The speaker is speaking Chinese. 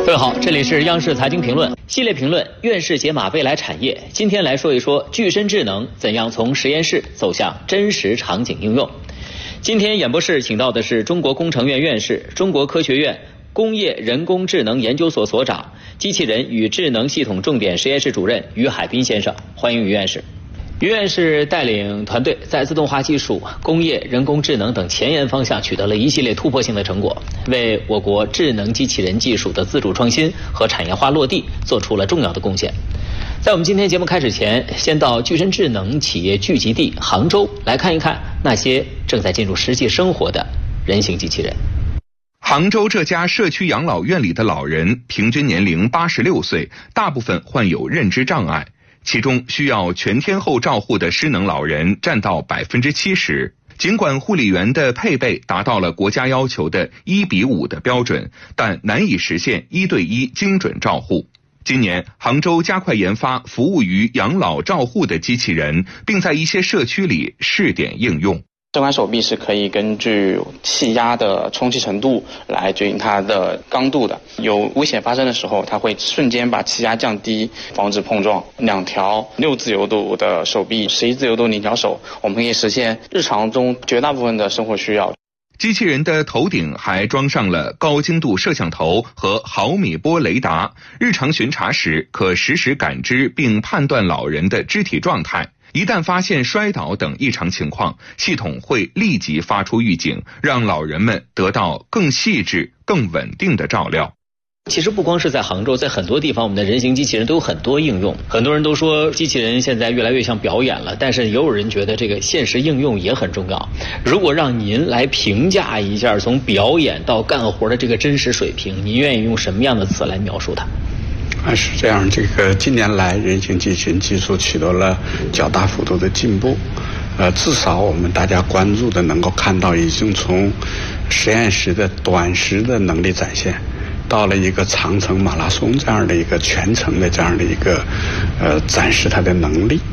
各位好，这里是央视财经评论系列评论，院士解码未来产业。今天来说一说具身智能怎样从实验室走向真实场景应用。今天演播室请到的是中国工程院院士、中国科学院工业人工智能研究所所长、机器人与智能系统重点实验室主任于海滨先生，欢迎于院士。于院士带领团队在自动化技术、工业、人工智能等前沿方向取得了一系列突破性的成果，为我国智能机器人技术的自主创新和产业化落地做出了重要的贡献。在我们今天节目开始前，先到具身智能企业聚集地杭州来看一看那些正在进入实际生活的人形机器人。 杭州这家社区养老院里的老人平均年龄86岁，大部分患有认知障碍。其中需要全天候照护的失能老人占到70%。尽管护理员的配备达到了国家要求的1:5的标准，但难以实现1对1精准照护。今年，杭州加快研发服务于养老照护的机器人，并在一些社区里试点应用。 这款手臂是可以根据气压的充气程度来决定它的刚度的，有危险发生的时候，它会瞬间把气压降低，防止碰撞。2条6自由度的手臂，11自由度拧条手，我们可以实现日常中绝大部分的生活需要。 机器人的头顶还装上了高精度摄像头和毫米波雷达，日常巡查时可实时感知并判断老人的肢体状态。一旦发现摔倒等异常情况，系统会立即发出预警，让老人们得到更细致、更稳定的照料。 其实不光是在杭州，在很多地方我们的人形机器人都有很多应用。很多人都说机器人现在越来越像表演了，但是也有人觉得这个现实应用也很重要。如果让您来评价一下从表演到干活的这个真实水平，您愿意用什么样的词来描述它？ 是这样，这个近年来人形机器人技术取得了较大幅度的进步，至少我们大家关注的能够看到，已经从实验室的短时的能力展现，到了一个长程马拉松这样的一个全程的这样的一个展示它的能力。